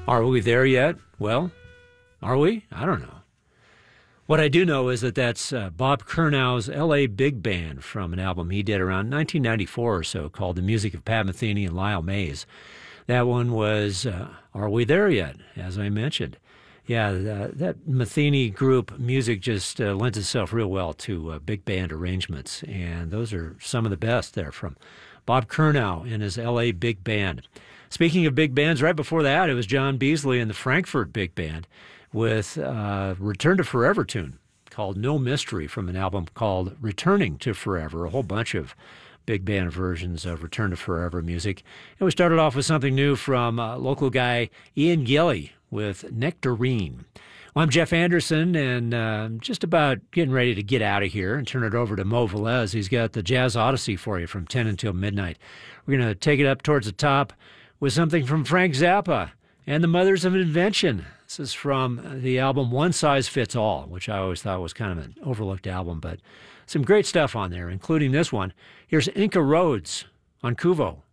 Are we there yet? Well, are we? I don't know. What I do know is that that's Bob Kernow's L.A. Big Band from an album he did around 1994 or so called The Music of Pat Metheny and Lyle Mays. That one was Are We There Yet, as I mentioned. Yeah, that Metheny group music just lends itself real well to big band arrangements, and those are some of the best there from Bob Kernow and his L.A. Big Band. Speaking of big bands, right before that, it was John Beasley and the Frankfurt Big Band with Return to Forever tune called No Mystery from an album called Returning to Forever, a whole bunch of big band versions of Return to Forever music. And we started off with something new from local guy Ian Gilly with Nectarine. Well, I'm Jeff Anderson, and I'm just about getting ready to get out of here and turn it over to Mo Velez. He's got the Jazz Odyssey for you from 10 until midnight. We're going to take it up towards the top with something from Frank Zappa and the Mothers of Invention. This is from the album One Size Fits All, which I always thought was kind of an overlooked album, but some great stuff on there, including this one. Here's Inca Roads on Kuvo.